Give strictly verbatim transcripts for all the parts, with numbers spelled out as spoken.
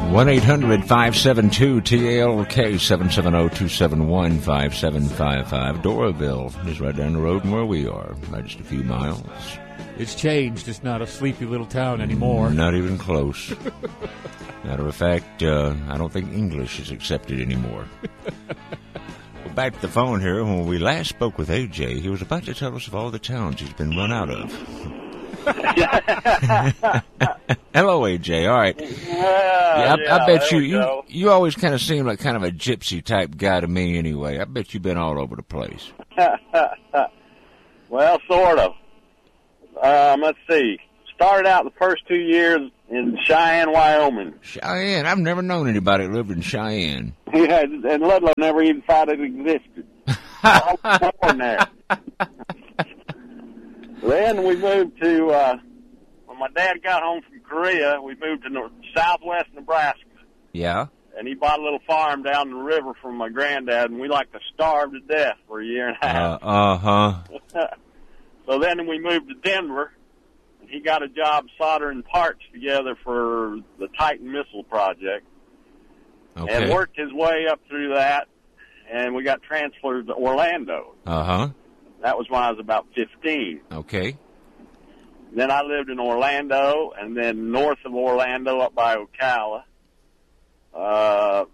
one eight hundred five seven two T A L K, seven seven zero two seven one five seven five five. Doraville is right down the road from where we are, by just a few miles. It's changed. It's not a sleepy little town anymore. Not even close. Matter of fact, uh, I don't think English is accepted anymore. Well, back to the phone here. When we last spoke with A J, he was about to tell us of all the towns he's been run out of. Hello, A J. All right. Uh, yeah, I, yeah, I bet you, you go. you always kind of seem like kind of a gypsy type guy to me anyway. I bet you've been all over the place. Well, sort of. Um, let's see. Started out the first two years in Cheyenne, Wyoming. Cheyenne. I've never known anybody that lived in Cheyenne. Yeah, and Ludlow never even thought it existed. I was born there. Then we moved to, uh, when my dad got home from Korea, we moved to north, southwest Nebraska. Yeah. And he bought a little farm down the river from my granddad, and we like to starve to death for a year and a half. Uh, uh-huh. So then we moved to Denver, and he got a job soldering parts together for the Titan missile project. Okay. And worked his way up through that, and we got transferred to Orlando. Uh-huh. That was when I was about fifteen. Okay. Then I lived in Orlando, and then north of Orlando up by Ocala. Uh,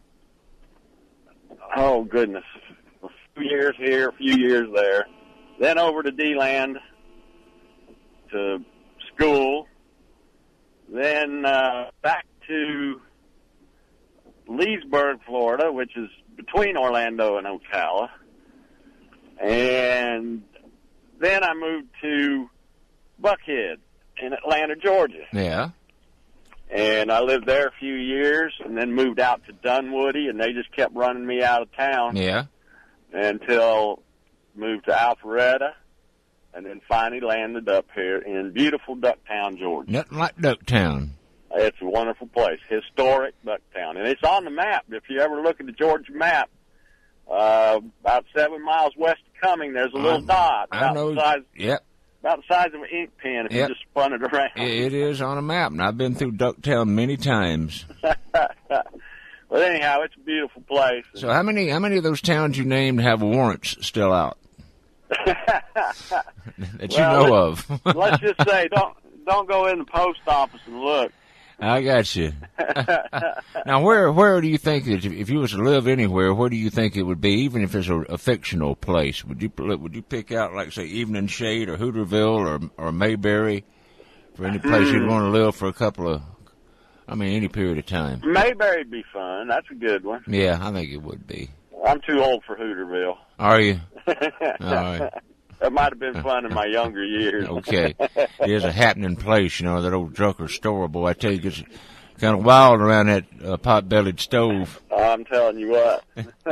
oh, goodness. A few years here, a few years there. Then over to D-Land to school. Then uh, back to Leesburg, Florida, which is between Orlando and Ocala. And then I moved to Buckhead in Atlanta, Georgia. Yeah. And I lived there a few years and then moved out to Dunwoody, and they just kept running me out of town. Yeah. Until moved to Alpharetta, and then finally landed up here in beautiful Ducktown, Georgia. Nothing like Ducktown. It's a wonderful place, historic Ducktown. And it's on the map. If you ever look at the Georgia map, uh, about seven miles west of Cumming, there's a little I, dot I about know. the size, Yep. about the size of an ink pen if Yep. you just spun it around. It is on a map, and I've been through Ducktown many times. Well, anyhow, it's a beautiful place. So how many how many of those towns you named have warrants still out that you Well, know of? Let's just say, don't don't go in the post office and look. I got you. Now, where where do you think that if you was to live anywhere, where do you think it would be? Even if it's a, a fictional place, would you would you pick out like say Evening Shade or Hooterville or or Mayberry for any place you'd want to live for a couple of, I mean, any period of time? Mayberry'd be fun. That's a good one. Yeah, I think it would be. I'm too old for Hooterville. Are you? All right. That might have been fun in my younger years. Okay. It is a happening place, you know, that old Drucker store, boy. I tell you, it's kind of wild around that uh, pot-bellied stove. I'm telling you what.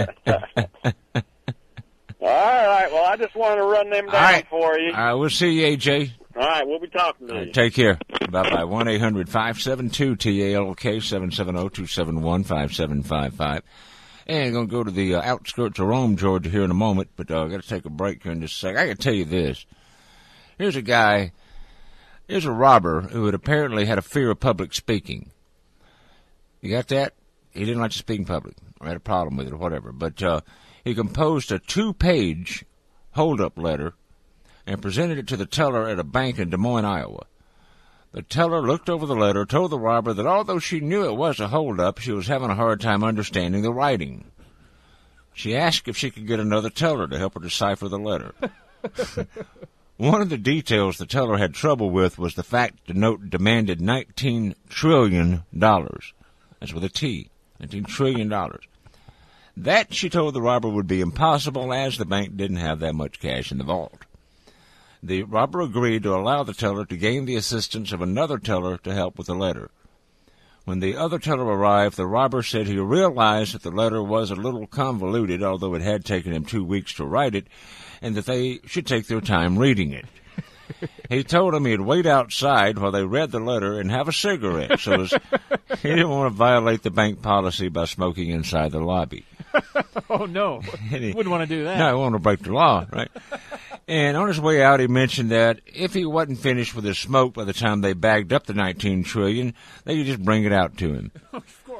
All right. Well, I just wanted to run them down All right. for you. All right, we'll see you, A J. All right, we'll be talking to All you. right, take care. Bye-bye. one eight hundred five seven two T A L K, seven seven zero two seven one five seven five five. And going to go to the uh, outskirts of Rome, Georgia here in a moment, but uh, I've got to take a break here in just a second. I got to tell you this. Here's a guy, here's a robber who had apparently had a fear of public speaking. You got that? He didn't like to speak in public, or had a problem with it, or whatever. But uh, he composed a two-page hold-up letter and presented it to the teller at a bank in Des Moines, Iowa. The teller looked over the letter, told the robber that although she knew it was a hold-up, she was having a hard time understanding the writing. She asked if she could get another teller to help her decipher the letter. One of the details the teller had trouble with was the fact the note demanded nineteen trillion dollars. That's with a T, nineteen trillion dollars. That, she told the robber, would be impossible as the bank didn't have that much cash in the vault. The robber agreed to allow the teller to gain the assistance of another teller to help with the letter. When the other teller arrived, the robber said he realized that the letter was a little convoluted, although it had taken him two weeks to write it, and that they should take their time reading it. He told them he'd wait outside while they read the letter and have a cigarette, so as he didn't want to violate the bank policy by smoking inside the lobby. Oh, no. He, Wouldn't want to do that. No, he wanted to break the law, right? And on his way out, he mentioned that if he wasn't finished with his smoke by the time they bagged up the nineteen trillion dollars, they could just bring it out to him. Of course.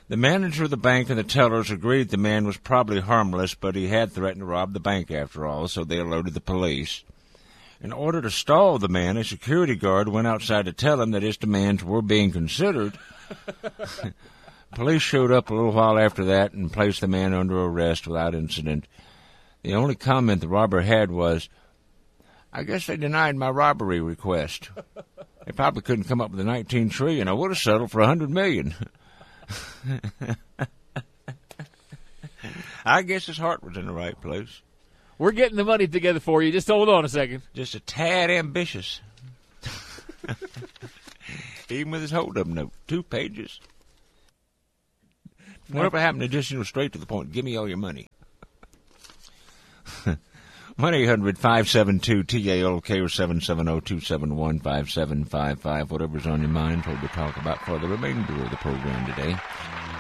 The manager of the bank and the tellers agreed the man was probably harmless, but he had threatened to rob the bank after all, so they alerted the police. In order to stall the man, a security guard went outside to tell him that his demands were being considered. Police showed up a little while after that and placed the man under arrest without incident. The only comment the robber had was, "I guess they denied my robbery request. They probably couldn't come up with the nineteen trillion. I would have settled for a hundred million." I guess his heart was in the right place. We're getting the money together for you. Just hold on a second. Just a tad ambitious. Even with his hold-up note. Two pages. Whatever happened to just, you know, straight to the point? Give me all your money. one eight hundred five seven two T A L K or seven seven zero two seven one five seven five five. Whatever's on your mind, told to talk about for the remainder of the program today.